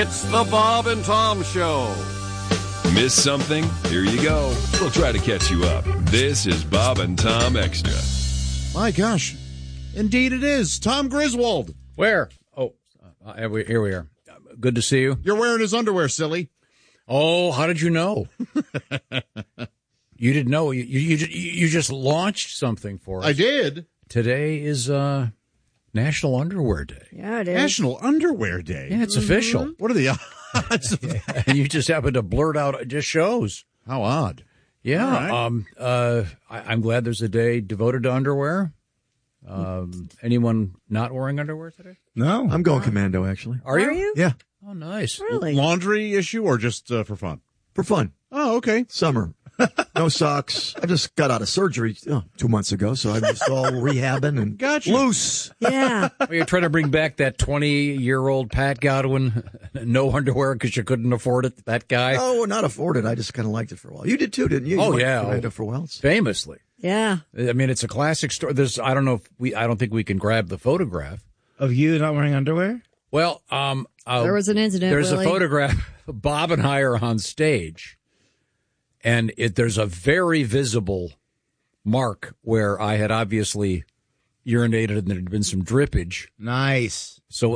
It's the Bob and Tom Show. Miss something? Here you go. We'll try to catch you up. This is Bob and Tom Extra. My gosh. Indeed it is. Tom Griswold. Where? Oh, here we are. Good to see you. You're wearing his underwear, silly. Oh, how did you know? You didn't know. You just launched something for us. I did. Today is National Underwear Day. Yeah, it is. National Underwear Day. Yeah, it's official. What are the odds of that? And you just happen to blurt out, it just shows. How odd. Yeah. All I'm glad there's a day devoted to underwear. Anyone not wearing underwear today? No. I'm going commando, actually. Are you? Yeah. Oh, nice. Really? Laundry issue or just for fun? For fun. Oh, okay. Summer. No socks. I just got out of surgery 2 months ago, so I'm just all rehabbing and Gotcha. loose. Yeah. Well, you're trying to bring back that 20-year-old Pat Godwin, no underwear because you couldn't afford it, that guy? Oh, not afford it. I just kind of liked it for a while. You did too, didn't you? Oh, You yeah. went commando for a while. Famously. Yeah. I mean, it's a classic story. I don't think we can grab the photograph. Of you not wearing underwear? Well, There was an incident, there's Willie. a photograph. Bob and I are on stage, and there's a very visible mark where I had obviously urinated and there had been some drippage. Nice. So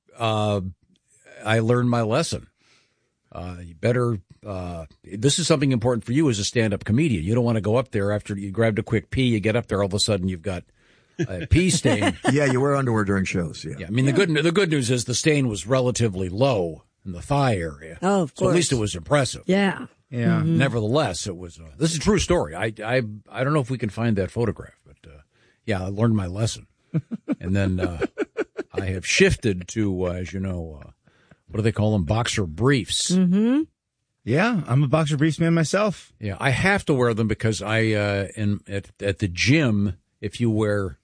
I learned my lesson. You better. This is something important for you as a stand-up comedian. You don't want to go up there after you grabbed a quick pee. You get up there, all of a sudden you've got a pee stain. Yeah, you wear underwear during shows. Yeah. I mean, the good news is the stain was relatively low in the thigh area. Oh, of So at course. least it was impressive. Yeah. Yeah. Nevertheless, it was. This is a true story. I don't know if we can find that photograph, but yeah, I learned my lesson, and then I have shifted to, as you know, what do they call them? Boxer briefs. Mm-hmm. Yeah, I'm a boxer briefs man myself. Yeah, I have to wear them because at the gym, if you wear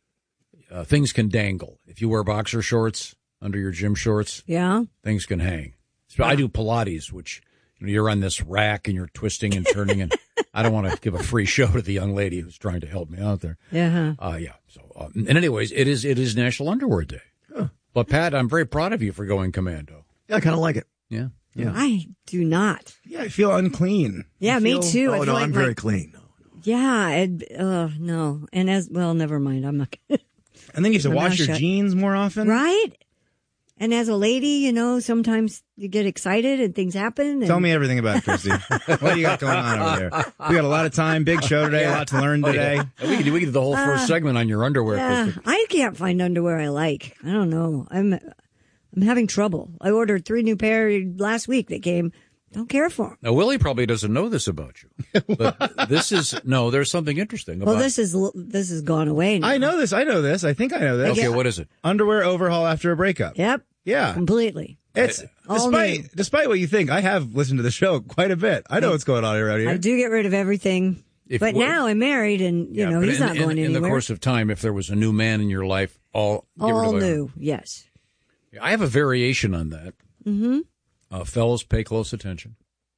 things can dangle. If you wear boxer shorts under your gym shorts, Yeah. things can hang. So I do Pilates, which you're on this rack and you're twisting and turning, and I don't want to give a free show to the young lady who's trying to help me out there. Yeah. Yeah. So, and anyways, it is National Underwear Day. Huh. But Pat, I'm very proud of you for going commando. Yeah, I kind of like it. Yeah. Yeah. I do not. Yeah, I feel unclean. Yeah, me too. I Oh, feel no, like I'm very clean. Yeah. No. And never mind. I'm not. And then you have to My wash mouth your shut. jeans more often. Right? And as a lady, sometimes you get excited and things happen. And Tell me everything about it, Christy. What do you got going on over there? We got a lot of time, big show today, a lot to learn today. We could do the whole first segment on your underwear. Yeah, Christy. I can't find underwear I like. I don't know. I'm having trouble. I ordered 3 new pair last week that came. Don't care for them. Now, Willie probably doesn't know this about you, but there's something interesting about. Well, this has gone away now. I know this. I think I know this. Okay, what is it? Underwear overhaul after a breakup. Yep. Yeah. Completely. It's All despite what you think, I have listened to the show quite a bit. I know what's going on around here. I do get rid of everything. But now I'm married, and but he's not going anywhere. In the course of time, if there was a new man in your life, all new. Yes. I have a variation on that. Mm-hmm. Fellas, pay close attention.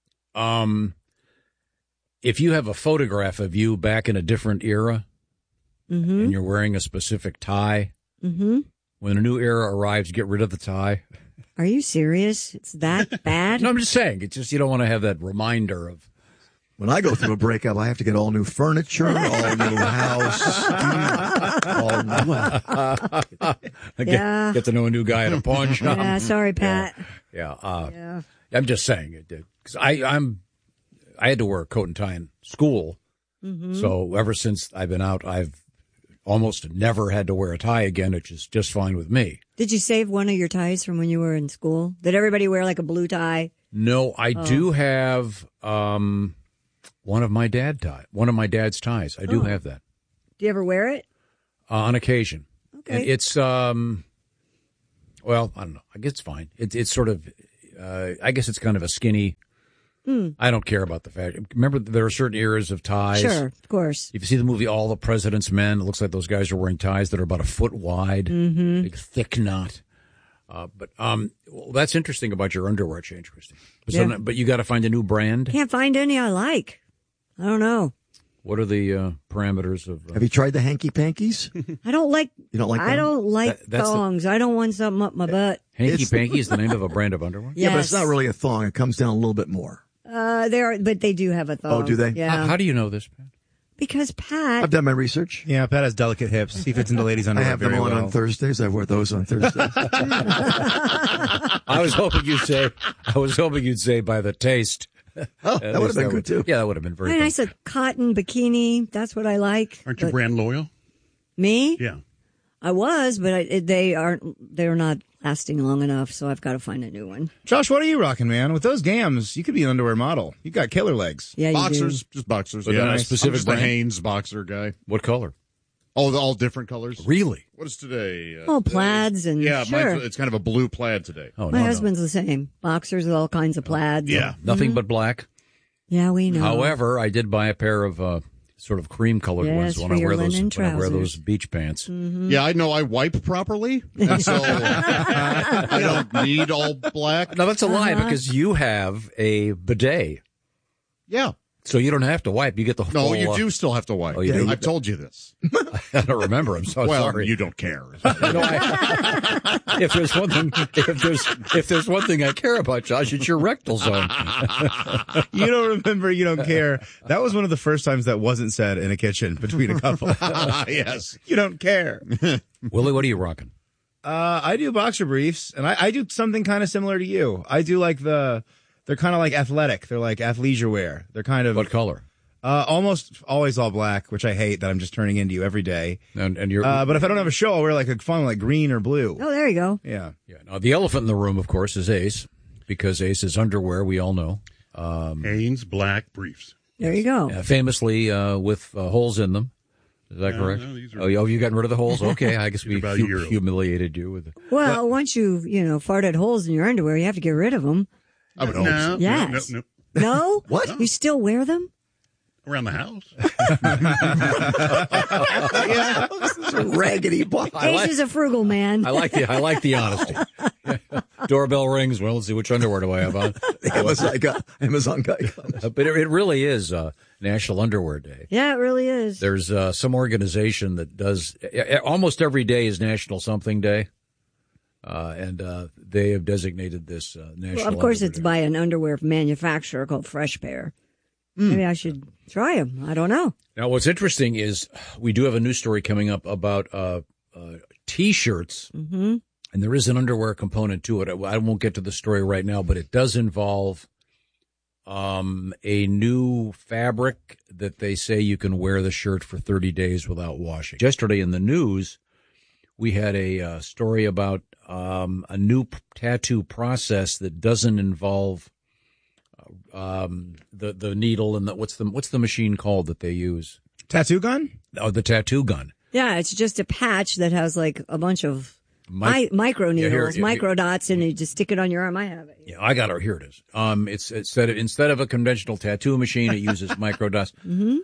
If you have a photograph of you back in a different era, and you're wearing a specific tie, when a new era arrives, get rid of the tie. Are you serious? It's that bad? No, I'm just saying. It's just you don't want to have that reminder of. When I go through a breakup, I have to get all new furniture, all new house. Get to know a new guy at a pawn shop. Yeah, sorry, Pat. Yeah. I'm just saying it did because I had to wear a coat and tie in school, so ever since I've been out, I've almost never had to wear a tie again, which is just fine with me. Did you save one of your ties from when you were in school? Did everybody wear like a blue tie? No, I do have one of my dad's ties. I do have that. Do you ever wear it? On occasion. Okay. And it's well, I don't know. I guess it's fine. It's sort of I guess it's kind of a skinny. I don't care about the fact. Remember, there are certain eras of ties. Sure, of course. If you see the movie All the President's Men, it looks like those guys are wearing ties that are about a foot wide, big thick knot. But well, that's interesting about your underwear change, Christy. But you got to find a new brand. Can't find any I like. I don't know. What are the parameters of? Have you tried the hanky pankies? I don't like. You don't like? I don't like that's thongs. I don't want something up my butt. Hanky Panky is the name of a brand of underwear? Yes. Yeah, but it's not really a thong. It comes down a little bit more. But they do have a thong. Oh, do they? Yeah. How do you know this, Pat? Because Pat. I've done my research. Yeah, Pat has delicate hips. He fits into ladies' I underwear have them very on well. on Thursdays. I wear those on Thursdays. I was hoping you'd say by the taste. Oh, that would have been good too. Yeah, that would have been very And good. I said cotton bikini. That's what I like. Aren't you But brand loyal? me? Yeah. I was, but they're not lasting long enough, so I've got to find a new one. Josh, what are you rocking, man? With those gams, you could be an underwear model. You got killer legs. Yeah, you Boxers, just boxers. But Yeah, not a specific I'm just brand? a Hanes boxer guy. What color? All different colors. Really? What is today? do. Oh, plaids and Yeah, sure. it's kind of a blue plaid today. Oh, My no, husband's the same. Boxers with all kinds of plaids. Yeah. Nothing but black. Yeah, we know. However, I did buy a pair of sort of cream-colored Yes, ones when for I your wear those linen when I wear those trousers. beach pants. Yeah, I know I wipe properly, and so I don't need all black. No, that's a lie because you have a bidet, Yeah. so you don't have to wipe. You get the No, full. you do still have to wipe. Oh, you do? I've told you this. I don't remember. I'm so Well, sorry. you don't care. If there's one thing I care about, Josh, it's your rectal zone. You don't remember, you don't care. That was one of the first times that wasn't said in a kitchen between a couple. Yes. You don't care. Willie, what are you rocking? I do boxer briefs, and I do something kind of similar to you. I do like they're kind of like athletic. They're like athleisure wear. They're kind of What color? almost always all black, which I hate that I'm just turning into you every day. And you're. But if I don't have a show, I'll wear like a fun like green or blue. Oh, there you go. Yeah. yeah. Now, the elephant in the room, of course, is Ace, because Ace is underwear. We all know. Hanes black briefs. There you go. Famously with holes in them. Is that correct? no, these are- Oh, you gotten rid of the holes? Okay, I guess we about a year old. humiliated you with it. Well, once you farted holes in your underwear, you have to get rid of them. I would hope so. Yes. No. No? What? You still wear them? Around the house. This is a raggedy box. Ace is a frugal man. I like the honesty. Doorbell rings. Well, let's see, which underwear do I have on? Amazon guy comes. But it really is National Underwear Day. Yeah, it really is. There's some organization that does almost every day is National Something Day, and they have designated this National. Well, of course, Underwear it's Day. by an underwear manufacturer called Fresh Pair. Maybe I should try them. I don't know. Now, what's interesting is we do have a news story coming up about T-shirts, and there is an underwear component to it. I won't get to the story right now, but it does involve a new fabric that they say you can wear the shirt for 30 days without washing. Yesterday in the news, we had a story about a new tattoo process that doesn't involve the needle and what's the machine called that they use? Tattoo gun? Oh, the tattoo gun. Yeah, it's just a patch that has like a bunch of micro Yeah, needles, here- micro dots, and you just stick it on your arm. I have it. Yeah, I got it. Here it is. It's instead of a conventional tattoo machine, it uses micro dots. I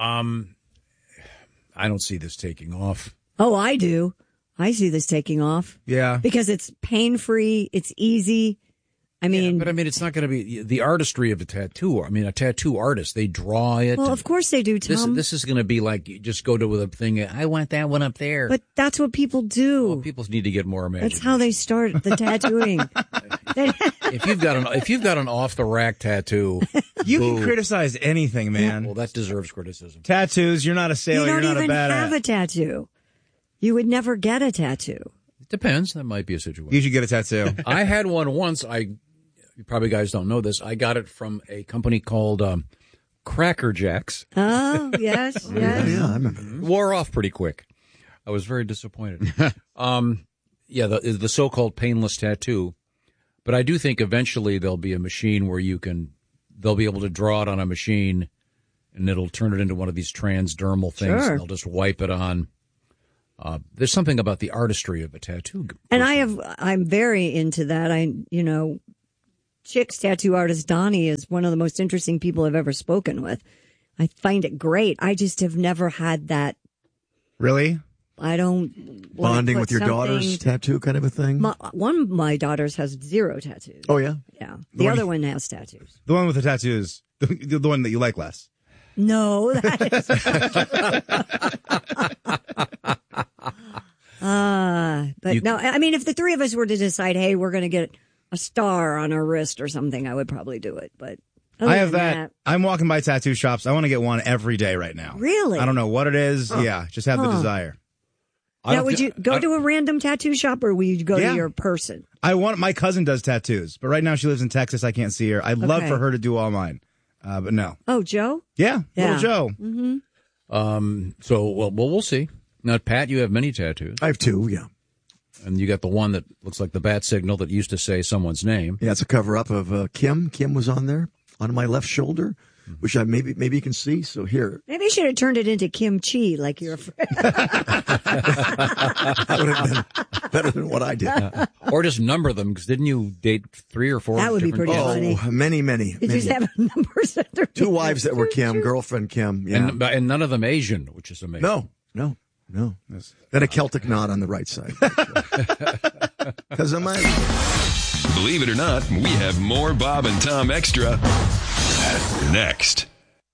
don't see this taking off. Oh, I do. I see this taking off Yeah. because it's pain-free. It's easy. I mean, But I mean, it's not going to be the artistry of a tattoo. I mean, a tattoo artist, they draw it. well, of course they do, Tom. This is going to be like you just go to a thing. I want that one up there. But that's what people do. Well, people need to get more imagination. That's how they start the tattooing. If you've got an off the rack tattoo, You can criticize anything, man. well, that deserves criticism. Tattoos, you're not a You sailor, don't you're not even a badass. have a tattoo. You would never get a tattoo. It depends. That might be a situation. You should get a tattoo. I had one once. You probably guys don't know this. I got it from a company called Cracker Jacks. Oh, yes, yes. Yeah, I remember. Wore off pretty quick. I was very disappointed. Yeah, the so-called painless tattoo. But I do think eventually there'll be a machine where they'll be able to draw it on a machine, and it'll turn it into one of these transdermal things. Sure. And they'll just wipe it on. There's something about the artistry of a tattoo. And I'm very into that. Chick's tattoo artist Donnie is one of the most interesting people I've ever spoken with. I find it great. I just have never had that. Really? I don't wanna Bonding put with your daughter's something- tattoo kind of a thing. One of my daughters has 0 tattoos. Oh, yeah? Yeah. The other one has tattoos. The one with the tattoos. The one that you like less. No, that is. But no, I mean, if the three of us were to decide, hey, we're going to get a star on our wrist or something, I would probably do it. But I have that. I'm walking by tattoo shops. I want to get one every day right now. Really? I don't know what it is. Yeah, just have the desire. Now, would you go to a random tattoo shop or would you go to your person? My cousin does tattoos, but right now she lives in Texas. I can't see her. I'd love for her to do all mine, but no. Oh, Joe? Yeah, little Joe. Mm-hmm. So, we'll see. Now, Pat, you have many tattoos. I have two, yeah. And you got the one that looks like the bat signal that used to say someone's name. Yeah, it's a cover-up of Kim. Kim was on there, on my left shoulder, which maybe you can see. So here. Maybe you should have turned it into kimchi like you're afraid. That would have been better than what I did. Or just number them, because didn't you date 3 or 4? That would be pretty funny. Oh, many. You just have numbers under 2 wives that were Kim, girlfriend Kim. Yeah. And none of them Asian, which is amazing. No. Then a Celtic knot on the right side. Because of my... Believe it or not, we have more Bob and Tom Extra next.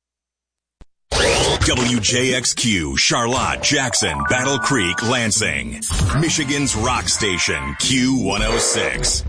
WJXQ, Charlotte, Jackson, Battle Creek, Lansing. Michigan's rock station, Q106.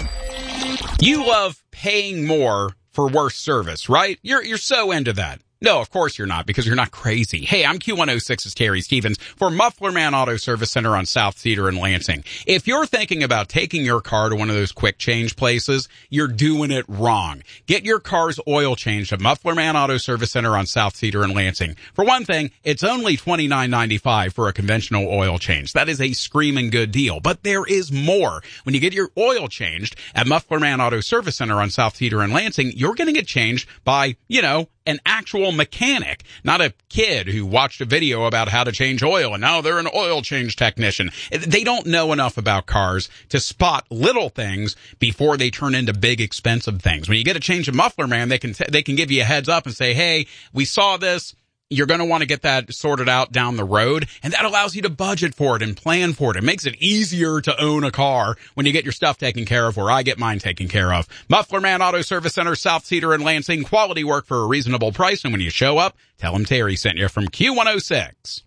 You love paying more for worse service, right? You're so into that. No, of course you're not, because you're not crazy. Hey, I'm Q106's Terry Stevens for Muffler Man Auto Service Center on South Cedar in Lansing. If you're thinking about taking your car to one of those quick change places, you're doing it wrong. Get your car's oil changed at Muffler Man Auto Service Center on South Cedar in Lansing. For one thing, it's only $29.95 for a conventional oil change. That is a screaming good deal. But there is more. When you get your oil changed at Muffler Man Auto Service Center on South Cedar in Lansing, you're getting it changed by, an actual mechanic, not a kid who watched a video about how to change oil and now they're an oil change technician. They don't know enough about cars to spot little things before they turn into big expensive things. When you get a change of muffler, man, they can give you a heads up and say, hey, we saw this. You're going to want to get that sorted out down the road, and that allows you to budget for it and plan for it. It makes it easier to own a car when you get your stuff taken care of, where I get mine taken care of. Muffler Man Auto Service Center, South Cedar and Lansing. Quality work for a reasonable price, and when you show up, tell them Terry sent you from Q106.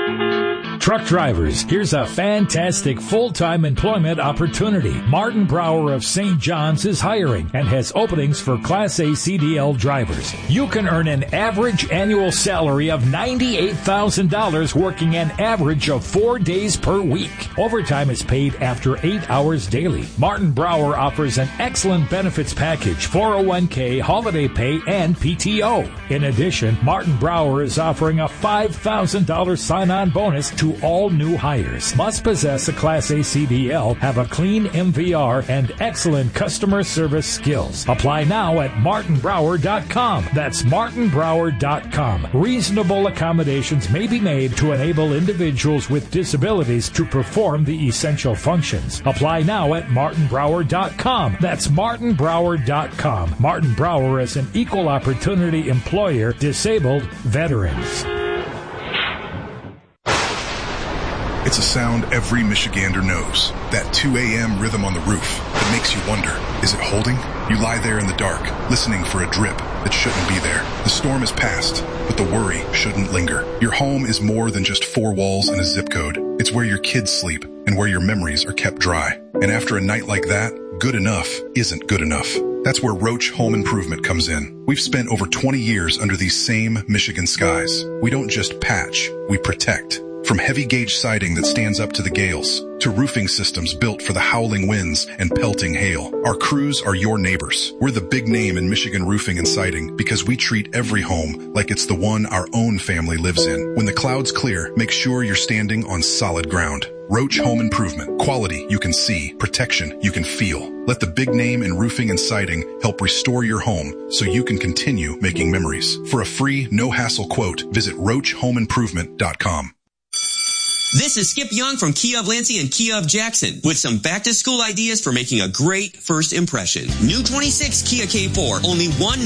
Truck drivers, here's a fantastic full-time employment opportunity. Martin Brower of St. John's is hiring and has openings for Class A CDL drivers. You can earn an average annual salary of $98,000 working an average of 4 days per week. Overtime is paid after 8 hours daily. Martin Brower offers an excellent benefits package, 401k, holiday pay, and PTO. In addition, Martin Brower is offering a $5,000 sign-on bonus to all new hires. Must possess a Class A CDL, have a clean MVR, and excellent customer service skills. Apply now at martinbrower.com. That's martinbrower.com. Reasonable accommodations may be made to enable individuals with disabilities to perform the essential functions. Apply now at martinbrower.com. That's martinbrower.com. Martin Brower is an equal opportunity employer, disabled veterans. It's a sound every Michigander knows. That 2 a.m. rhythm on the roof that makes you wonder, is it holding? You lie there in the dark, listening for a drip that shouldn't be there. The storm has passed, but the worry shouldn't linger. Your home is more than just 4 walls and a zip code. It's where your kids sleep and where your memories are kept dry. And after a night like that, good enough isn't good enough. That's where Roach Home Improvement comes in. We've spent over 20 years under these same Michigan skies. We don't just patch, we protect. From heavy gauge siding that stands up to the gales, to roofing systems built for the howling winds and pelting hail. Our crews are your neighbors. We're the big name in Michigan roofing and siding because we treat every home like it's the one our own family lives in. When the clouds clear, make sure you're standing on solid ground. Roach Home Improvement. Quality you can see. Protection you can feel. Let the big name in roofing and siding help restore your home so you can continue making memories. For a free, no-hassle quote, visit roachhomeimprovement.com. This is Skip Young from Kia of Lansing and Kia of Jackson with some back-to-school ideas for making a great first impression. New 26 Kia K4, only